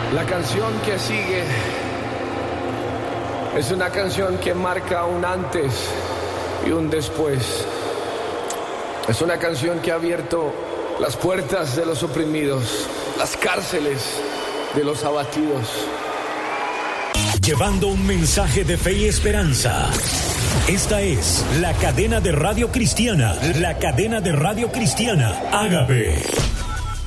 La canción que sigue es una canción que marca un antes y un después. Es una canción que ha abierto las puertas de los oprimidos, las cárceles de los abatidos. Llevando un mensaje de fe y esperanza. Esta es la cadena de radio cristiana, la cadena de radio cristiana Ágape.